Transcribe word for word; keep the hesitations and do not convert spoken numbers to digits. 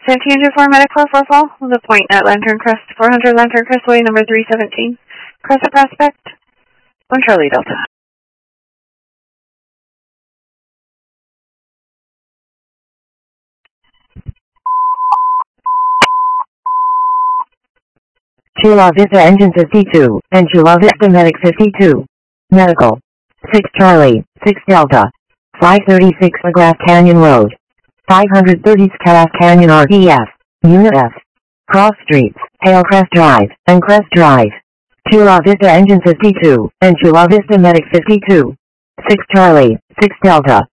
fifteen two four Medical for Fall, the point at Lantern Crest, four hundred Lantern Crest Way, number three seventeen. Crescent Prospect, one Charlie Delta. Chula Vista Engine fifty-two, and Chula Vista Medic fifty-two. Medical. six Charlie, six Delta. five thirty-six McGrath Canyon Road. five thirty Calaf Canyon R D F, Unit F. Cross Streets, Hale Crest Drive, and Crest Drive. Chula Vista Engine fifty-two, and Chula Vista Medic fifty-two. six Charlie, six Delta.